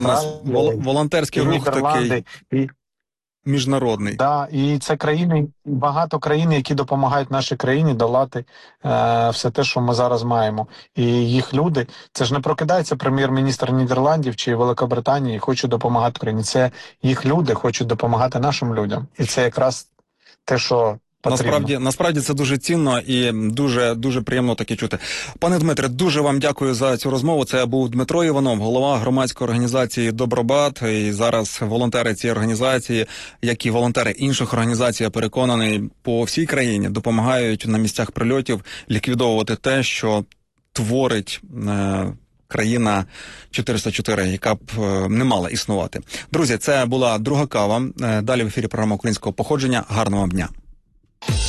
У нас волонтерський і рух Нідерланди, такий міжнародний. да, і це країни, багато країн, які допомагають нашій країні долати все те, що ми зараз маємо. І їх люди, це ж не прокидається прем'єр-міністр Нідерландів чи Великобританії і хоче допомагати Україні. Це їх люди хочуть допомагати нашим людям. І це якраз те, що потрібно. Насправді це дуже цінно і дуже приємно таке чути. Пане Дмитре, дуже вам дякую за цю розмову. Це був Дмитро Іванов, голова громадської організації «Добробат». І зараз волонтери цієї організації, як і волонтери інших організацій, я переконаний, по всій країні допомагають на місцях прильотів ліквідовувати те, що творить країна 404, яка б не мала існувати. Друзі, це була друга кава. Далі в ефірі програма українського походження. Гарного вам дня.